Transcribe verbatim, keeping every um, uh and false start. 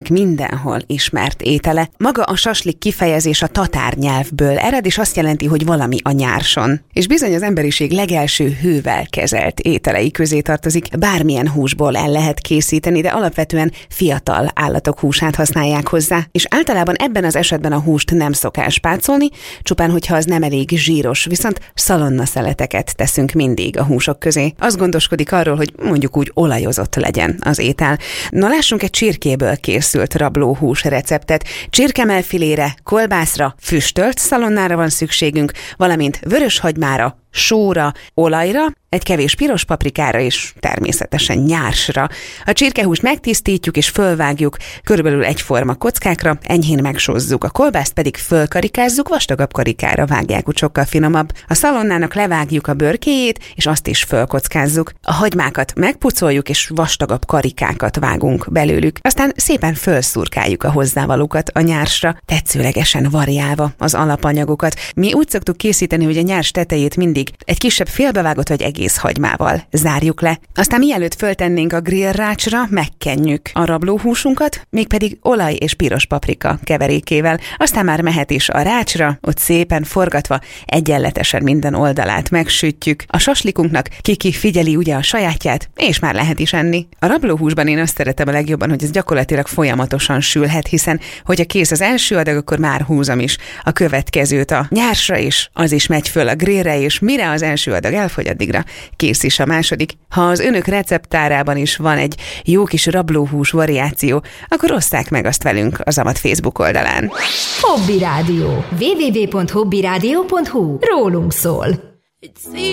mindenhol ismert étele. Maga a saslik kifejezés a tatár nyelvből ered, és azt jelenti, hogy valami a nyárson. És bizony az emberiség legelső hővel kezelt ételei közé tartozik. Bármilyen húsból el lehet készíteni, de alapvetően fiatal állatok húsát használják hozzá. És általában ebben az esetben a húst nem szokás pácolni, csupán hogyha az nem elég zsíros, viszont szalonnaszeleteket teszünk mindig a húsok közé. Az gondoskodik arról, hogy mondjuk úgy olajozott legyen az étel. Na lássunk egy csirkéből készült rablóhús receptet. Csirkemelfilére, kolbászra, füstölt szalonnára van szükségünk, valamint vöröshagymára, sóra, olajra, egy kevés piros paprikára és természetesen nyársra. A csirkehúst megtisztítjuk és fölvágjuk körülbelül egyforma kockákra, enyhén megsózzuk, a kolbászt pedig fölkarikázzuk, vastagabb karikára vágják, úgy sokkal finomabb. A szalonnának levágjuk a bőrkéjét, és azt is fölkockázzuk. A hagymákat megpucoljuk, és vastagabb karikákat vágunk belőlük. Aztán szépen fölszurkáljuk a hozzávalókat a nyársra, tetszőlegesen variálva az alapanyagokat. Mi úgy szoktuk készíteni, hogy a nyárs tetejét mindig egy kisebb félbevágott vagy egész hagymával zárjuk le. Aztán mielőtt föltennénk a grillrácsra, megkenjük a rablóhúsunkat, mégpedig olaj és piros paprika keverékével. Aztán már mehet is a rácsra, ott szépen forgatva, egyenletesen minden oldalát megsütjük. A saslikunknak kiki figyeli ugye a sajátját, és már lehet is enni. A rablóhúsban én azt szeretem a legjobban, hogy ez gyakorlatilag folyamatosan sülhet, hiszen hogyha kész az első adag, akkor már húzom is a következőt a nyársra is, az is megy föl a grillre, és mire az első adag elfogy, addigra kész is a második. Ha az önök receptárában is van egy jó kis rablóhús variáció, akkor osszák meg azt velünk az Amat Facebook oldalán. Hobby Rádió. double-u double-u double-u pont hobby rádió pont hu. Rólunk szól.